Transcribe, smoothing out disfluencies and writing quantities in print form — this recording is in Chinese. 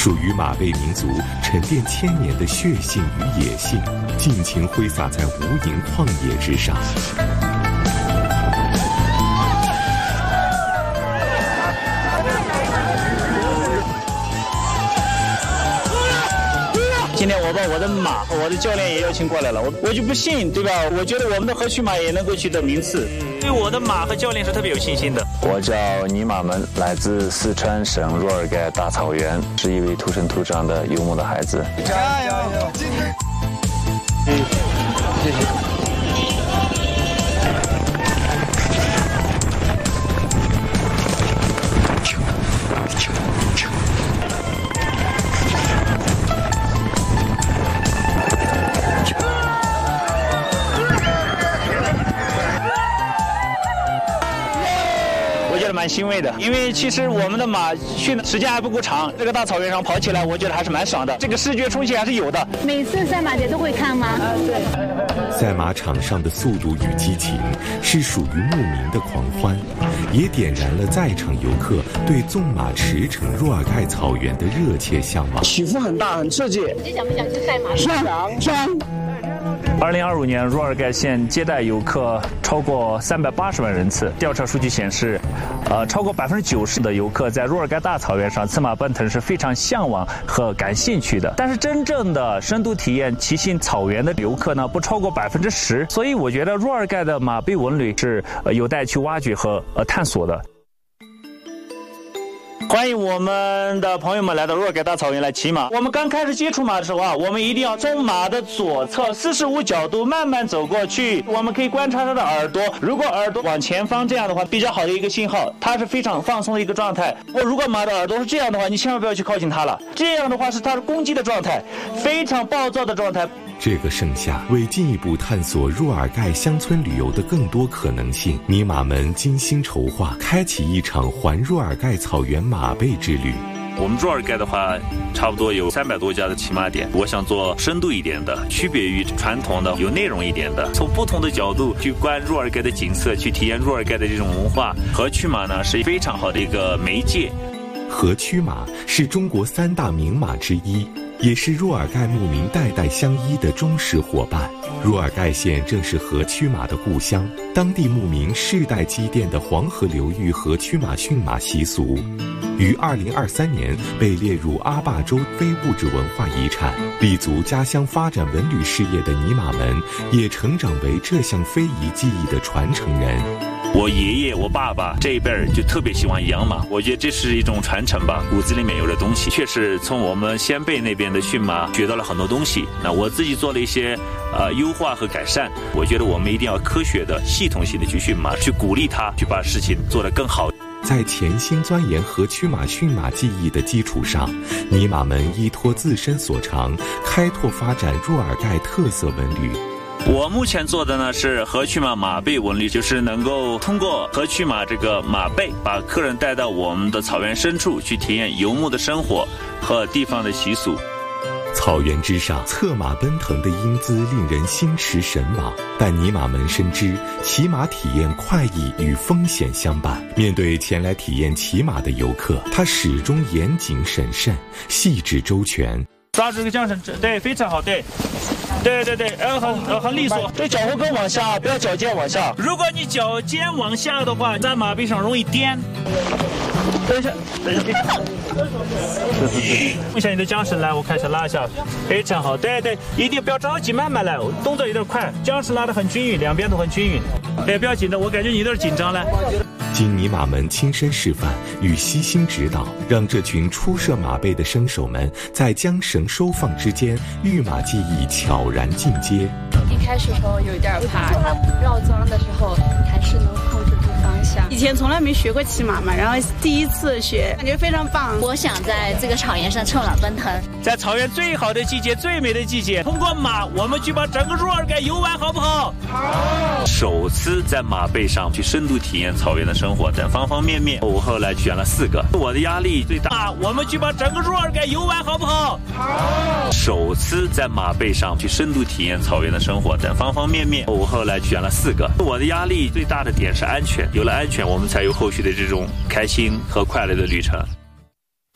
属于马背民族沉淀千年的血性与野性，尽情挥洒在无垠旷野之上。 今天我把我的马和我的教练也邀请过来了，我就不信，对吧？我觉得我们的河曲马也能够取得名次，对我的马和教练是特别有信心的。 我叫尼玛门，来自四川省若尔盖大草原，是一位土生土长的游牧的孩子。 加油！谢谢。 蛮欣慰的，因为其实我们的马训的时间还不够长，这个大草原上跑起来，我觉得还是蛮爽的，这个视觉冲击还是有的。 每次赛马节都会看吗？ 对。赛马场上的速度与激情是属于牧民的狂欢，也点燃了在场游客对纵马驰骋若尔盖草原的热切向往。 起伏很大，很刺激。 你想不想去赛马？ 想。 2025年若尔盖县接待游客超过380万人次。调查数据显示，超过90%的游客在若尔盖大草原上策马奔腾是非常向往和感兴趣的。但是真正的深度体验骑行草原的游客呢，不超过10%。所以我觉得若尔盖的马背文旅是有待去挖掘和探索的。欢迎我们的朋友们来到若尔盖大草原来骑马。我们刚开始接触马的时候啊，我们一定要从马的左侧45角度慢慢走过去。我们可以观察它的耳朵，如果耳朵往前方这样的话，比较好的一个信号，它是非常放松的一个状态。如果马的耳朵是这样的话，你千万不要去靠近它了，这样的话是它的攻击的状态，非常暴躁的状态。 这个盛夏，为进一步探索若尔盖乡村旅游的更多可能性，尼玛们精心筹划，开启一场环若尔盖草原马背之旅。 我们若尔盖的话，差不多有300多家的骑马点。我想做深度一点的，区别于传统的有内容一点的，从不同的角度去观若尔盖的景色，去体验若尔盖的这种文化。河曲马呢是非常好的一个媒介。 河曲马是中国3大名马之一，也是若尔盖牧民代代相依的忠实伙伴。若尔盖县正是河曲马的故乡，当地牧民世代积淀的黄河流域河曲马驯马习俗，于2023年被列入阿坝州非物质文化遗产。立足家乡发展文旅事业的尼玛们，也成长为这项非遗技艺的传承人。 我爷爷、我爸爸这一辈儿就特别喜欢养马，我觉得这是一种传承吧，骨子里面有的东西。确实从我们先辈那边的驯马学到了很多东西。那我自己做了一些优化和改善。我觉得我们一定要科学的、系统性的去驯马，去鼓励他，去把事情做得更好。 在潜心钻研河曲马驯马技艺的基础上，尼玛们依托自身所长，开拓发展若尔盖特色文旅。 我目前做的呢是河曲马马背文旅，就是能够通过河曲马这个马背，把客人带到我们的草原深处去体验游牧的生活和地方的习俗。 草原之上，策马奔腾的英姿令人心驰神往，但尼玛们深知骑马体验快意与风险相伴。面对前来体验骑马的游客，他始终严谨审慎、细致周全。 抓住这个缰绳，对，非常好，对。对，很利索。对，脚后跟往下，不要脚尖往下。如果你脚尖往下的话，在马背上容易颠。等一下。用一下你的缰绳来，我看一下，拉一下，非常好。对，一定不要着急，慢慢来，动作有点快，缰绳拉得很均匀，两边都很均匀。对，不要紧张，我感觉你有点紧张了。 经尼玛们亲身示范与悉心指导，让这群初涉马背的生手们在缰绳收放之间，御马技艺悄然进阶。 一开始的时候有点怕，绕桩的时候还是能控制住方向。以前从来没学过骑马嘛，然后第一次学，感觉非常棒。 我想在这个草原上策马奔腾， 在草原最好的季节、最美的季节，通过马，我们去把整个若尔盖游玩，好不好？ 好。首次在马背上去深度体验草原的生活等方方面面，我后来选了4个。我的压力最大， 我们去把整个若尔盖游玩，好不好？ 好。首次在马背上去深度体验草原的生活等方方面面，我后来选了4个。我的压力最大的点是安全，有了安全，我们才有后续的这种开心和快乐的旅程。